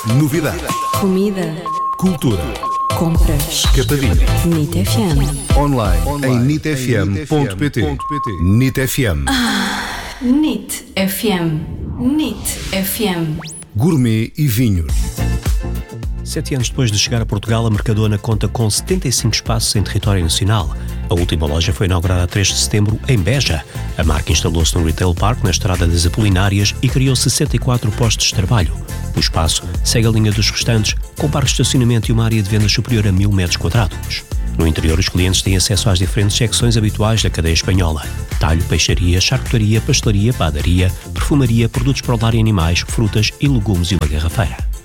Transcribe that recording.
Novidades. Comida. Cultura. Compras. Escapadinha. NIT FM. Online em nitfm.pt. NIT FM. NIT FM. NIT FM. Gourmet e vinhos. 7 anos depois de chegar a Portugal, a Mercadona conta com 75 espaços em território nacional. A última loja foi inaugurada a 3 de setembro em Beja. A marca instalou-se no Retail Park, na Estrada das Apolinárias, e criou 64 postos de trabalho. O espaço segue a linha dos restantes, com parque de estacionamento e uma área de vendas superior a 1000 metros quadrados. No interior, os clientes têm acesso às diferentes secções habituais da cadeia espanhola: talho, peixaria, charcutaria, pastelaria, padaria, perfumaria, produtos para o lar e animais, frutas e legumes e uma garrafeira.